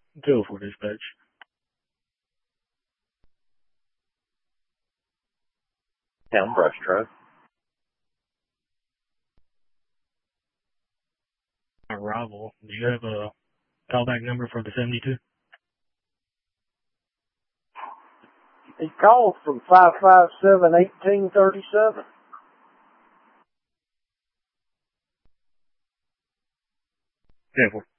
204 dispatch. Town brush truck. Arrival. Do you have a callback number for the 72? He called from 557-1837. Yeah,